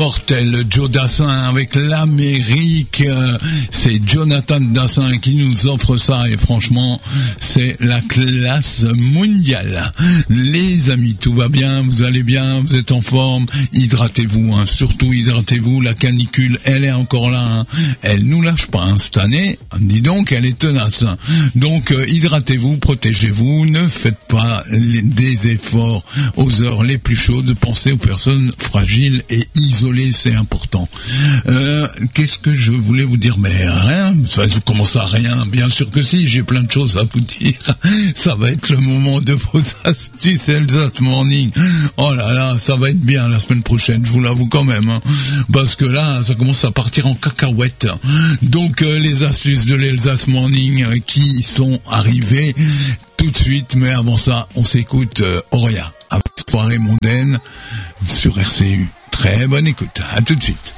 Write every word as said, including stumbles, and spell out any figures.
mortel Joe Dassin avec l'Amérique. C'est Jonathan Dassin qui nous offre ça et franchement, c'est la classe mondiale. Les amis, tout va bien, vous allez bien, vous êtes en forme, hydratez-vous, hein, surtout hydratez-vous, la canicule, elle est encore là, hein. Elle nous lâche pas, hein, cette année, dis donc, elle est tenace. Hein. Donc, euh, hydratez-vous, protégez-vous, ne faites pas les, des efforts aux heures les plus chaudes, pensez aux personnes fragiles et isolées, c'est important. Euh, qu'est-ce que je voulais vous dire? Mais rien, ça, comment ça, rien? Bien sûr que si, j'ai plein de choses à vous dire. Ça va être le moment de vos astuces Elsace Morning. Oh là là, ça va être bien la semaine prochaine, je vous l'avoue quand même, hein, parce que là, ça commence à partir en cacahuète. Donc, euh, les astuces de l'Elsace Morning euh, qui sont arrivées tout de suite, mais avant ça, on s'écoute euh, Auria, à soirée mondaine sur R C U. Très bonne écoute, à tout de suite.